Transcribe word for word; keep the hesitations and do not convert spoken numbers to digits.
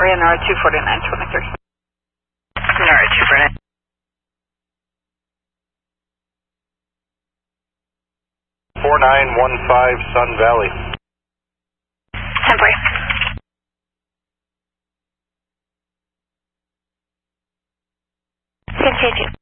Ray N R two forty-nine twenty-three. N R two forty-nine. four nine one five Sun Valley. Simply. six eight two.